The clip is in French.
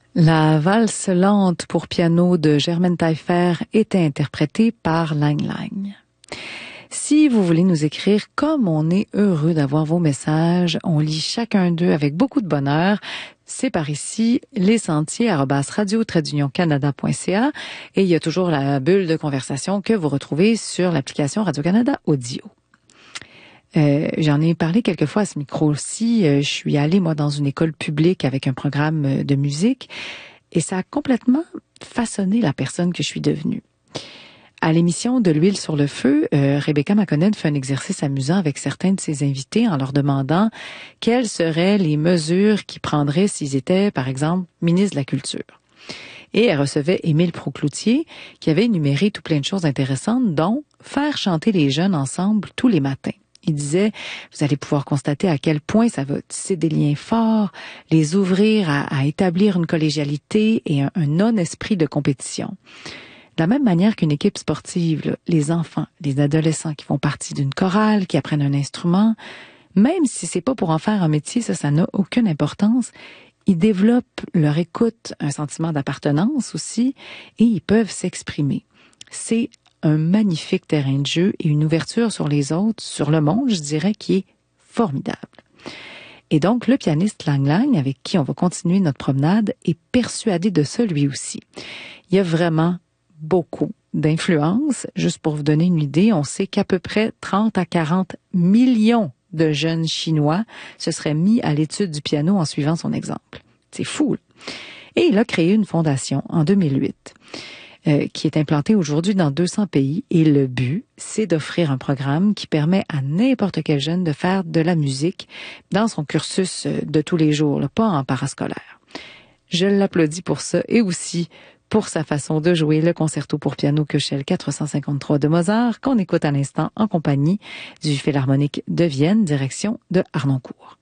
La valse lente pour piano de Germaine Taillefer était interprétée par Lang Lang. Si vous voulez nous écrire, comme on est heureux d'avoir vos messages, on lit chacun d'eux avec beaucoup de bonheur. C'est par ici, lesentiers@radio-canada.ca, et il y a toujours la bulle de conversation que vous retrouvez sur l'application Radio-Canada Audio. J'en ai parlé quelques fois à ce micro-ci. Je suis allée, moi, dans une école publique avec un programme de musique, et ça a complètement façonné la personne que je suis devenue. À l'émission de l'huile sur le feu, Rebecca McConnell fait un exercice amusant avec certains de ses invités en leur demandant quelles seraient les mesures qu'ils prendraient s'ils étaient, par exemple, ministre de la Culture. Et elle recevait Émile Proucloutier, qui avait énuméré tout plein de choses intéressantes, dont faire chanter les jeunes ensemble tous les matins. Il disait, vous allez pouvoir constater à quel point ça va tisser des liens forts, les ouvrir à établir une collégialité et un non-esprit de compétition. De la même manière qu'une équipe sportive, là, les enfants, les adolescents qui font partie d'une chorale, qui apprennent un instrument, même si c'est pas pour en faire un métier, ça n'a aucune importance. Ils développent leur écoute, un sentiment d'appartenance aussi, et ils peuvent s'exprimer. C'est un magnifique terrain de jeu et une ouverture sur les autres, sur le monde, je dirais, qui est formidable. Et donc, le pianiste Lang Lang, avec qui on va continuer notre promenade, est persuadé de ça lui aussi. Il y a vraiment beaucoup d'influence. Juste pour vous donner une idée, on sait qu'à peu près 30 à 40 millions de jeunes Chinois se seraient mis à l'étude du piano en suivant son exemple. C'est fou, là. Et il a créé une fondation en 2008 qui est implantée aujourd'hui dans 200 pays. Et le but, c'est d'offrir un programme qui permet à n'importe quel jeune de faire de la musique dans son cursus de tous les jours, là, pas en parascolaire. Je l'applaudis pour ça et aussi pour sa façon de jouer le concerto pour piano Köchel 453 de Mozart, qu'on écoute à l'instant en compagnie du Philharmonique de Vienne, direction de Harnoncourt.